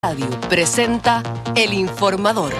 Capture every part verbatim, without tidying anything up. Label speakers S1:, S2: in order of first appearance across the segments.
S1: Radio presenta El Informador.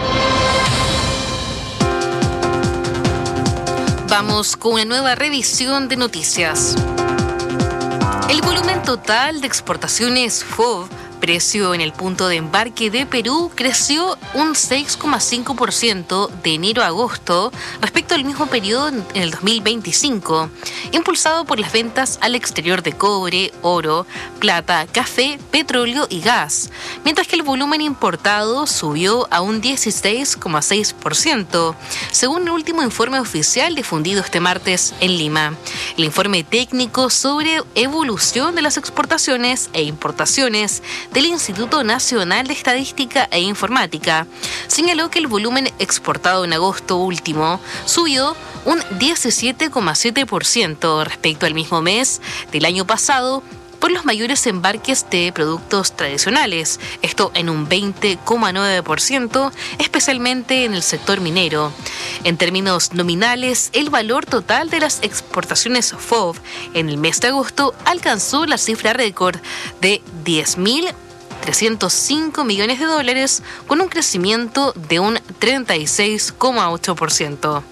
S2: Vamos con una nueva revisión de noticias. El volumen total de exportaciones F O B, precio en el punto de embarque de Perú, creció un seis coma cinco por ciento de enero a agosto respecto al mismo periodo en el dos mil veinticinco, impulsado por las ventas al exterior de cobre, oro, plata, café, petróleo y gas, mientras que el volumen importado subió a un dieciséis coma seis por ciento, según el último informe oficial difundido este martes en Lima. El informe técnico sobre evolución de las exportaciones e importaciones del Instituto Nacional de Estadística e Informática señaló que el volumen exportado en agosto último subió un diecisiete coma siete por ciento respecto al mismo mes del año pasado por los mayores embarques de productos tradicionales, esto en un veinte coma nueve por ciento, especialmente en el sector minero. En términos nominales, el valor total de las exportaciones F O B en el mes de agosto alcanzó la cifra récord de diez mil trescientos cinco millones de dólares, con un crecimiento de un treinta y seis coma ocho por ciento.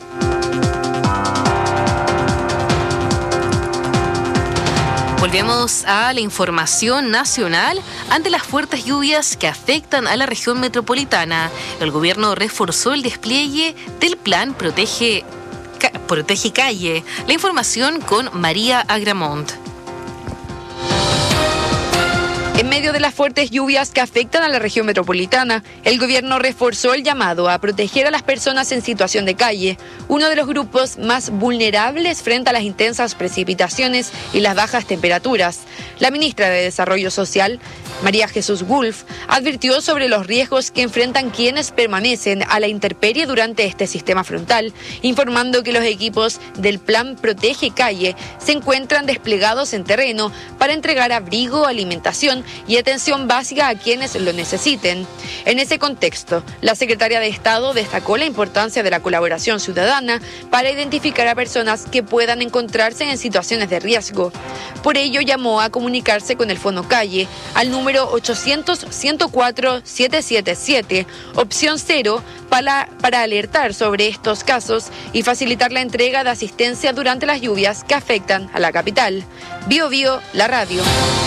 S2: Volvemos a la información nacional. Ante las fuertes lluvias que afectan a la región metropolitana, el gobierno reforzó el despliegue del plan Protege, Protege Calle. La información con María Agramont.
S3: En medio de las fuertes lluvias que afectan a la región metropolitana, el gobierno reforzó el llamado a proteger a las personas en situación de calle, uno de los grupos más vulnerables frente a las intensas precipitaciones y las bajas temperaturas. La ministra de Desarrollo Social, María Jesús Wolf, advirtió sobre los riesgos que enfrentan quienes permanecen a la intemperie durante este sistema frontal, informando que los equipos del Plan Protege Calle se encuentran desplegados en terreno para entregar abrigo, alimentación y atención básica a quienes lo necesiten. En ese contexto, la secretaria de Estado destacó la importancia de la colaboración ciudadana para identificar a personas que puedan encontrarse en situaciones de riesgo. Por ello, llamó a comunicarse con el Fono Calle al número ochocientos, ciento cuatro, setecientos setenta y siete, opción cero, para, para alertar sobre estos casos y facilitar la entrega de asistencia durante las lluvias que afectan a la capital. Bio Bio, la radio.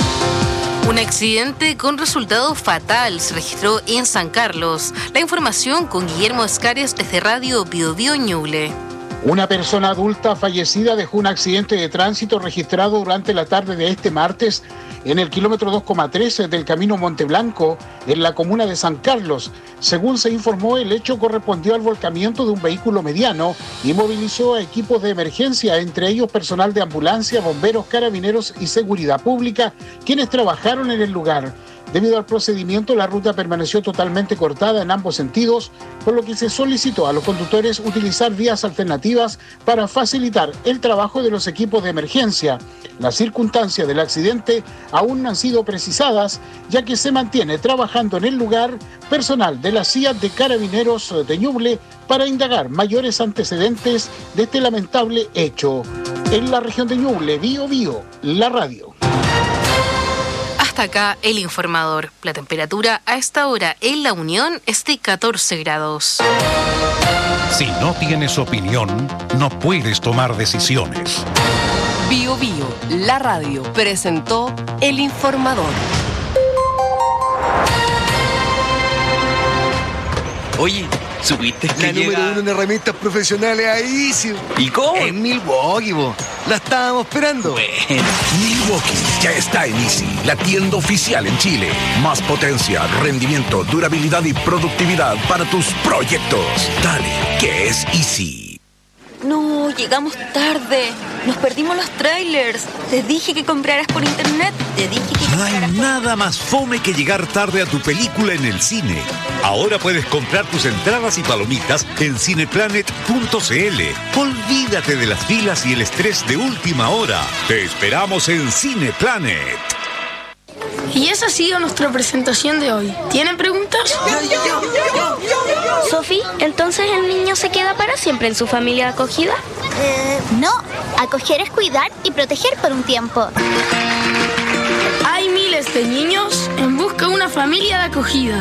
S2: Un accidente con resultado fatal se registró en San Carlos. La información con Guillermo Escares desde Radio Bio Bio Ñuble.
S4: Una persona adulta fallecida dejó un accidente de tránsito registrado durante la tarde de este martes en el kilómetro dos coma trece del camino Monteblanco, en la comuna de San Carlos. Según se informó, el hecho correspondió al volcamiento de un vehículo mediano y movilizó a equipos de emergencia, entre ellos personal de ambulancia, bomberos, carabineros y seguridad pública, quienes trabajaron en el lugar. Debido al procedimiento, la ruta permaneció totalmente cortada en ambos sentidos, por lo que se solicitó a los conductores utilizar vías alternativas para facilitar el trabajo de los equipos de emergencia. Las circunstancias del accidente aún no han sido precisadas, ya que se mantiene trabajando en el lugar personal de la C I A de Carabineros de Ñuble para indagar mayores antecedentes de este lamentable hecho. En la región de Ñuble, Bio Bio, la radio.
S2: Hasta acá el informador. La temperatura a esta hora en La Unión es de catorce grados.
S5: Si no tienes opinión, no puedes tomar decisiones.
S1: Bio Bio, la radio presentó El Informador.
S6: Oye, ¿supiste que
S7: la
S6: llega...
S7: número uno en herramientas profesionales a Easy?
S6: ¿Y cómo?
S7: En Milwaukee, bo. La estábamos esperando.
S6: Bueno.
S8: Milwaukee ya está en Easy, la tienda oficial en Chile. Más potencia, rendimiento, durabilidad y productividad para tus proyectos. Dale, que es Easy.
S9: No, llegamos tarde. Nos perdimos los trailers. Te dije que compraras por internet. Te dije que
S5: No hay
S9: compraras por...
S5: nada más fome que llegar tarde a tu película en el cine. Ahora puedes comprar tus entradas y palomitas en cineplanet punto c l. Olvídate de las filas y el estrés de última hora. Te esperamos en Cineplanet.
S10: Y esa ha sido nuestra presentación de hoy. ¿Tienen preguntas?
S11: Sofi, ¿entonces el niño se queda para siempre en su familia acogida?
S12: Eh, no, acoger es cuidar y proteger por un tiempo.
S10: Hay miles de niños en busca de una familia de acogida.